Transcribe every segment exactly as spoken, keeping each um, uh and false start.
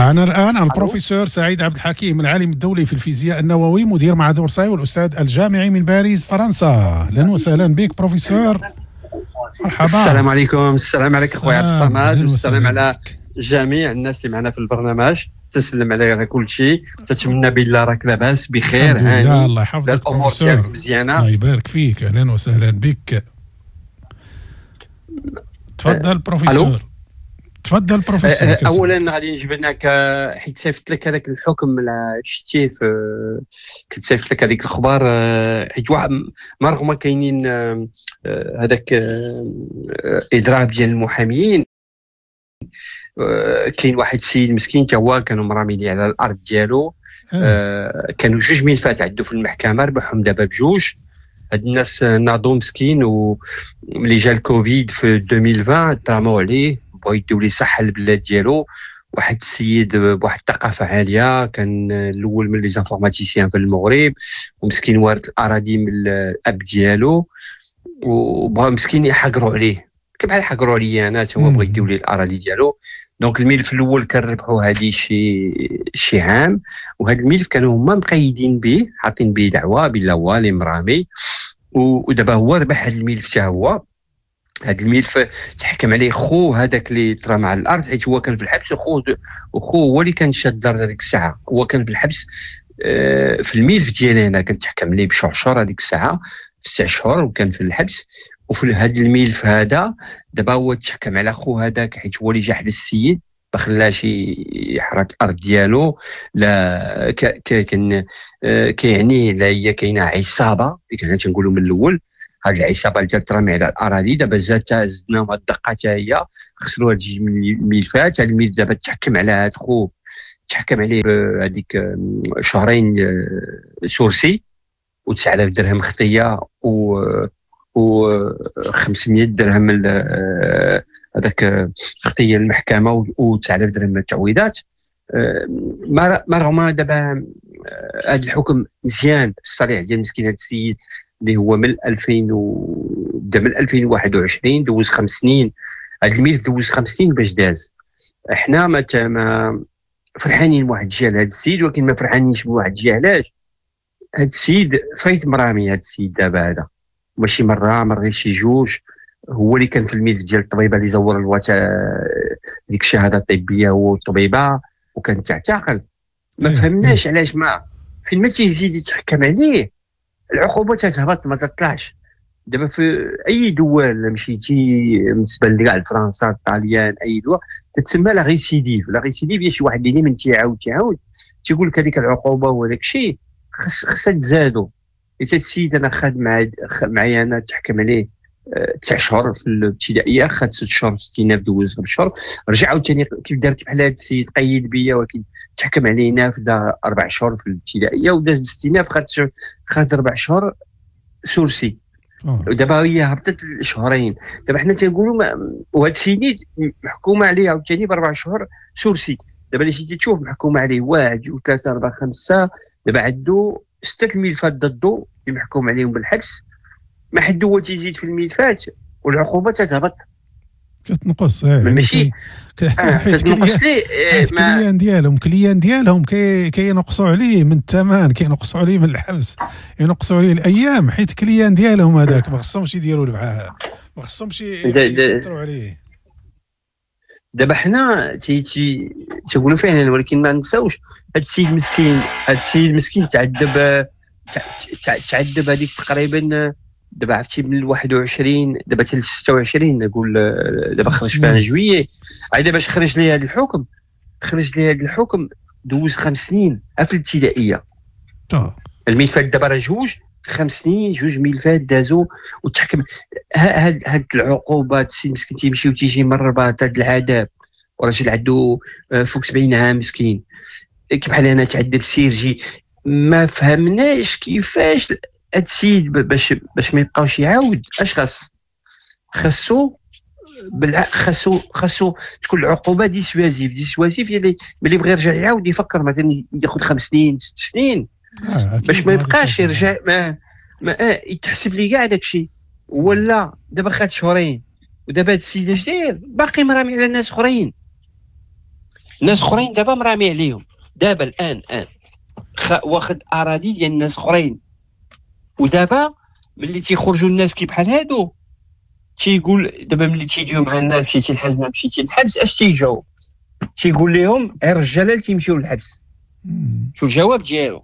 معنا الآن البروفيسور سعيد عبد الحكيم، العالم الدولي في الفيزياء النووي، مدير معهد أورساي والأستاذ الجامعي من باريس فرنسا. أهلا وسهلا بك بروفيسور. مرحبا. السلام عليكم. السلام عليكم خويا عبد الصمد، والسلام على جميع الناس اللي معنا في البرنامج. تسلم على كل شيء، تتمنى بالله راك لاباس بخير هاني. الله يحفظك الامور ديالك مزيانه. الله يبارك فيك. اهلا وسهلا بك. تفضل بروفيسور. تفضل بروفيسور. اولا غادي نجيب لك، حيت صيفط لك هذاك الحكم شتيه في، كنت صيفط لك هذيك الاخبار، حيت واحد ما رغم كاينين هذاك اضراب ديال المحامين، كاين واحد السيد مسكين تا هو كانوا مرامين على الارض ديالو. آه كانوا جوج ملفات عنده في المحكمه، ربحهم دابا بجوج. هاد الناس ناضوا مسكين، وملي جا الكوفيد في ألفين وعشرين طراموا عليه، بغاو يديو ليه صحه البلاد ديالو. واحد السيد بواحد الثقافه عاليه، كان الاول من لي زانفورماتيسيان في المغرب، ومسكين وارث الاراضي من الاب ديالو، وبغا مسكين يحقروا عليه بحال حقروا عليا انا، تا هو بغا يديو ليه الاراضي ديالو. دونك الملف الاول كنربحوا هذه شي شي عام، وهذا الملف كانوا هما مقيدين به، حاطين به دعوه بلا والي مرامي، ودابا هو ربح هذا الملف حتى هو. هذا الملف تحكم عليه خو هذاك اللي ترمى على الارض، حيت هو كان في الحبس، وخو وخو هو اللي كان شاد الدار هذيك الساعه. هو كان في الحبس في الملف ديالي انا كنتحكم عليه بشهر هذيك الساعه، في تسع شهور، وكان في الحبس. وفي هذا الملف هذا دابا هو تحكم على خو هذاك، حيت هو اللي جا حبس السيد، ما خلاش يحرق الارض ديالو. لا كان كيعني لا هي كاينه عصابه اللي كنا تنقولوا من الاول، هذه العصابه اللي ترمي على الاراضي. دابا زادت زدناهم هاد الدقه حتى هي، خسروا هاد جوج الملفات. هاد الملف دابا تحكم على هاد خو، تحكم عليه بهذيك شهرين سورسي، و9000 درهم خطيه، و و خمسمية درهم هذاك خطيه المحكمه، و9000 درهم التعويضات. ما رغم دابا هذا الحكم مزيان في الصريح ديال مسكين هذا السيد اللي هو من ألفين و من ألفين وواحد وعشرين، دوز خمس سنين. هذا الملف دوز خمس سنين باش داز. احنا ما فرحانين بواحد الجهه لهذا السيد، ولكن ما فرحانينش بواحد الجهه. علاش؟ هذا السيد فايت مرامي. هذا السيد دابا هذا ماشي مره مرة شي جوج، هو اللي كان في الملف ديال الطبيبه اللي زور الوات ديك الشهاده الطبيه، هو الطبيبه، وكان تعتقل. ما فهمناش علاش ما فين ما تيزيد يتحكم عليه العقوبه تتهبط ما تطلعش. دابا في اي دول مشيتي بالنسبه لكاع فرنسا، الطاليان، اي دول تتسمى لا ريسيديف. لا ريسيديف هي شي واحد اللي من تيعاود تيعاود تيقول لك هذيك العقوبه وهذاك الشيء خص خصها تزادو. حتى السيد انا خاد معايا معايا انا تحكم عليه تسع شهور في الابتدائيه، خد ست شهور في ستيناف، دوز خمس شهور، رجع عاوتاني كيف دارت بحال هذا السيد قيد بيا، ولكن تحكم علينا في دا اربع شهور في الابتدائيه، وداز ستيناف خد خد اربع شهور سورسي. ودابا هي هبطت شهرين. دابا حنا تنقولوا وهذا السيد محكومه عليه عاوتاني باربع شهور سورسي. دابا اللي جيتي تشوف محكومه عليه واحد جوج ثلاثه اربعه خمسه، دابا عنده سته الملفات ضده اللي محكوم عليهم بالحبس. ما حد هو تيزيد في الملفات والعقوبه تتهبط، كتنقص. ماشي حيت الكليان ديالهم كليان ديالهم كينقصوا عليه من الثمن، كينقصوا عليه من الحبس، ينقصوا عليه الايام، حيت الكليان ديالهم هذاك ما خصهمش يديروا له معاه، ما خصهمش يقدروا عليه. دابا حنا تي تي تيقولوا فعلا، ولكن ما نساوش هاد السيد مسكين. هاد السيد مسكين تعذب تعذب هذيك تقريبا دابا عرفتي من واحد وعشرين دابا حتى ل ستة وعشرين، نقول دابا خرج في جويي. عاد باش خرج لي هذا الحكم، خرج لي هذا الحكم دوز خمس سنين في الابتدائيه. الملفات دابا راه جوج خمس سنين، جوج ملفات دازو وتحكم. هاد هاد العقوبات السيد مسكين تيمشي وتيجي من الرباط، هاد العذاب، وراجل عنده فوق سبعين عام مسكين بحال انا تعذب سيرجي. ما فهمناش كيفاش هاد السيد باش باش ما يبقاوش يعاود. اش خاص خاصو بالع... خاصو خاصو تكون العقوبه ديسوازيف. ديسوازيف يعني ملي بغى يرجع يعاود يفكر مثلا ياخذ خمس سنين ست سنين آه باش ما يبقاش يرجع ما, ما آه يتحسب لي كاع داك الشيء. ولا دابا خد شهرين، ودابا هاد السيد اش داير باقي مرامي على ناس اخرين. الناس اخرين دابا مرامي عليهم دابا الان الان واخد اراضي ديال الناس اخرين، ودابا ملي تيخرجوا الناس كي بحال هادو تيقول دابا ملي تيجيو مع الناس مشيتي للحبس ما مشيتي للحبس اش تيجاوب؟ تيقول لهم غير الرجاله اللي تيمشيو للحبس. شو الجواب ديالو؟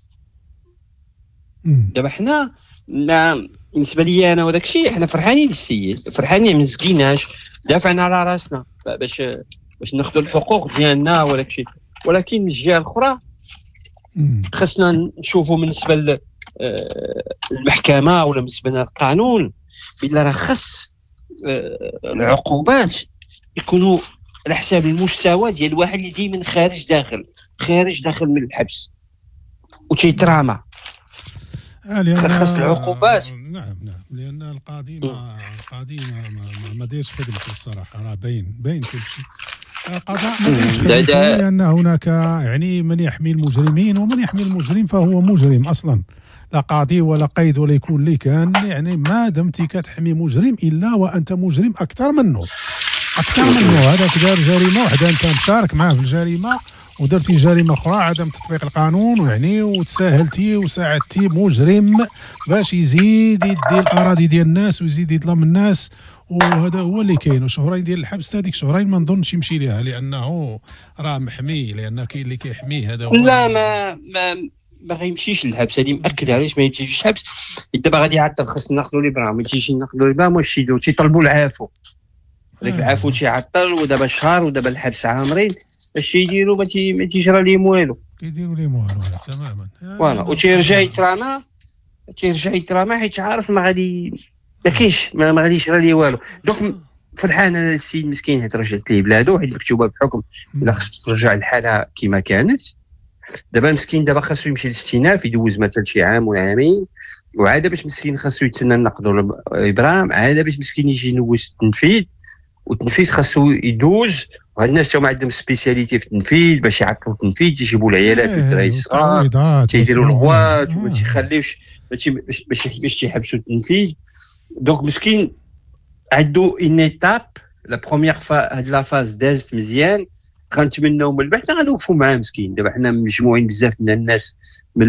دابا حنا بالنسبه لي انا وداك الشيء حنا فرحانين للسيد، فرحانين ما مسكيناش، دافعنا على راسنا باش باش ناخذوا الحقوق ديالنا وداك الشيء، ولكن من الجهه الاخرى خصنا نشوفوا بالنسبه للمحكمه ولا بالنسبه للقانون بلا راه خص العقوبات يكونوا على حساب المستوى ديال الواحد اللي ديما خارج داخل خارج داخل من الحبس وتيتراما. آه خص العقوبات. نعم نعم لان القاضي ما القاضي ما ما دايرش خدمته الصراحه، راه باين باين كل شيء. القضاء ما دايرش خدمته لان هناك يعني من يحمي المجرمين، ومن يحمي المجرم فهو مجرم اصلا، لا قاضي ولا قيد ولا يكون اللي كان، يعني ما دمتي كتحمي مجرم الا وانت مجرم اكثر منه اكثر منه. هذاك دار جريمه وحده انت مشارك معاه في الجريمه، ودرتي جريمه اخرى عدم تطبيق القانون ويعني وتساهلتي وساعدتي مجرم باش يزيد يدي الاراضي ديال الناس ويزيد يظلم الناس، وهذا هو اللي كاين. وشهرين ديال الحبس هذيك شهرين ما نظنش يمشي ليها لانه راه محمي، لان كاين اللي كيحميه هذا هو. لا ما ما ما غيمشيش للحبس، هذه مأكد علاش ما يمشيش للحبس. دابا غادي يعطل، خصنا ناخذوا لي برا، ما تيجيش ناخذوا لي برا واش يديروا؟ تيطلبوا العفو، هذاك العفو تيعطل، ودابا شهر ودابا الحبس عامرين، اش يديروا؟ ما تيجرى ليهم والو، كيديروا ليهم والو تماما. فوالا وتيرجع يتراما تيرجع يتراما حيت عارف ما غادي ما كاينش ما غادي يجرى ليه والو. دونك فرحان انا السيد مسكين حيت رجعت ليه بلادو، حيت مكتوبه بحكم الا خصك ترجع الحاله كما كانت. دابا مسكين دابا خاصو يمشي للاستئناف، يدوز مثلا شي عام ولا عامين، وعاد باش مسكين خاصو يتسنى نقضوا الابرام، عاد باش مسكين يجي ينوز التنفيذ، والتنفيذ خاصو يدوز. وهاد الناس تا عندهم سبيسياليتي في التنفيذ باش يعطلوا التنفيذ، تيجيبوا العيالات والدراري الصغار تيديروا الغوات وما تيخليوش باش باش باش تيحبسوا التنفيذ. دونك مسكين عندو اون ايتاب، لا بروميير فا هاد لا فاز دازت مزيان، غنتمناو من بعد غنوقفوا معاه مسكين. دابا حنا مجموعين بزاف من الناس من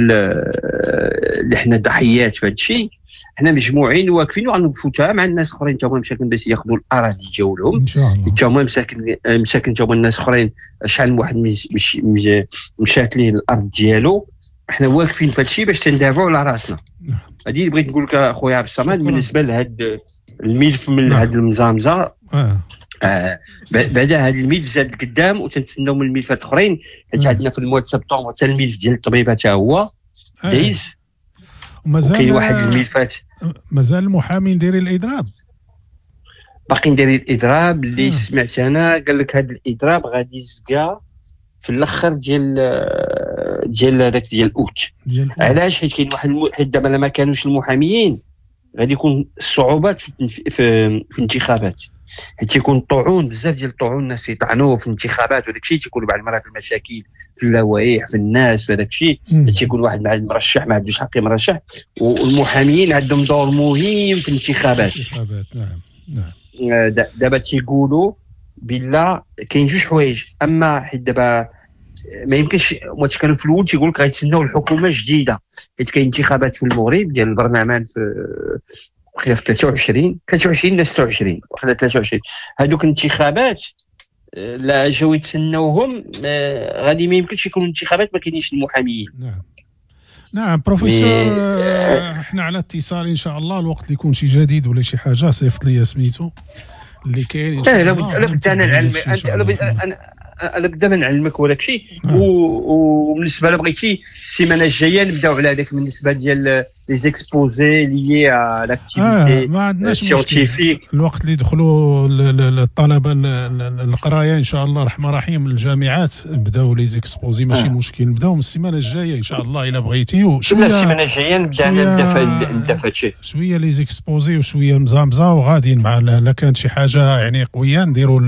اللي حنا ضحيات في هذا الشيء، حنا مجموعين واقفين وغنوقفوا حتى مع الناس اخرين تا هما مساكن باش ياخذوا الاراضي ديالهم ان شاء الله. تا هما مساكن مساكن تا هما الناس اخرين شحال من واحد مش مشات ليه الارض ديالو، حنا واقفين في هذا الشيء باش تندافعوا على راسنا. هذه اللي بغيت نقول لك اخويا عبد الصمد بالنسبه لهذا الملف من هذا المزامزه. آه. آه بعد هذا الملف زاد لقدام وتنتسناو من الملفات الاخرين، حيت عندنا في المواد سبتمبر حتى الملف ديال الطبيبه حتى هو دايز، ومازال كاين واحد الملفات مازال المحامين دايرين الاضراب، باقي ندير الاضراب اللي آه. سمعت انا قال لك هذا الاضراب غادي يزكى في الاخر ديال ديال هذاك ديال اوت. علاش؟ حيت كاين واحد الم... حيت دابا ما كانوش المحاميين غادي يكون صعوبات في التنف... في, في الانتخابات، حيت تيكون طعون بزاف ديال الطعون، الناس تيطعنوا في الانتخابات وداك الشيء، تيكون بعض المرات المشاكل في اللوائح في الناس وهذاك الشيء، تيكون واحد مع المرشح ما عندوش حق مرشح، والمحاميين عندهم دور مهم في الانتخابات. نعم نعم. دابا تيقولوا بالله كاين جوج حوايج، اما حيت دابا ما يمكنش واش كانوا في الاول تيقول لك غيتسناو الحكومه جديده، حيت كاين انتخابات في المغرب ديال البرلمان في وقيله في ثلاثة وعشرين ثلاثة وعشرين ولا ستة وعشرين وقيله ثلاثة وعشرين. هذوك الانتخابات لا جاو يتسناوهم غادي ما يمكنش يكونوا انتخابات ما كاينينش المحاميين. نعم نعم بروفيسور، احنا على اتصال ان شاء الله. الوقت اللي يكون شي جديد ولا شي حاجه صيفط لي سميتو اللي كاين ان شاء الله. انا بدي انا نعلمك، انا انا بدا نعلمك وداك الشيء. وبالنسبه لا بغيتي السيمانه الجايه نبداو على هذاك بالنسبه ديال لي زيكسبوزي لي على لاكتيفيتي ما عندناش مشكل. الوقت اللي يدخلوا الطلبه القرايه ان شاء الله الرحمن الرحيم الجامعات بداو لي زيكسبوزي ماشي آه. مشكل، نبداو من السيمانه الجايه ان شاء الله الا بغيتي. وشويه السيمانه الجايه نبدا نبدا في هادشي شويه لي زيكسبوزي وشويه مزامزه وغاديين مع لا كانت شي حاجه يعني قويه نديروا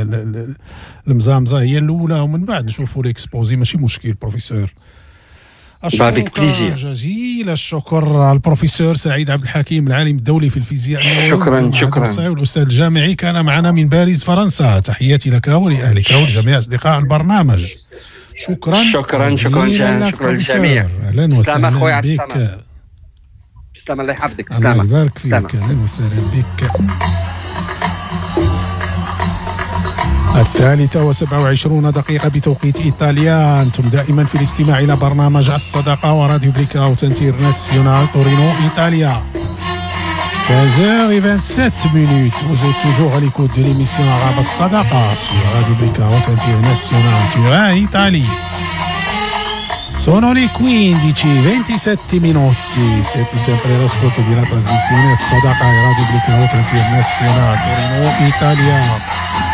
المزامزه هي الاولى ومن بعد نشوفوا ليكسبوزي ماشي مشكل بروفيسور. الشكر جزيل الشكر البروفيسور سعيد عبد الحكيم العالم الدولي في الفيزياء. شكرا شكرا. والأستاذ الجامعي كان معنا من باريس فرنسا. تحياتي لك ولأهلك ولجميع أصدقاء البرنامج. شكرا شكرا شكرا شكرا للجميع. أهلا وسهلا بك. تسلم الله يحفظك. الله يبارك فيك. اهلا وسهلا بك. الثالثة وسبعة وعشرون دقيقة بتوقيت إيطاليا. أنتم دائما في الاستماع إلى برنامج الصداقة وراديو بليكاوت انترناسيونال تورينو إيطاليا. quinze heures vingt-sept minutes. Vous êtes toujours à l'écoute de l'émission Arabe Sadaqa sur Radio Blackout International Turin, Italie. Sono le quindici e ventisette minuti. Siete sempre all'ascolto di una trasmissione Sadaqa e Radio Blackout International Torino, Italia.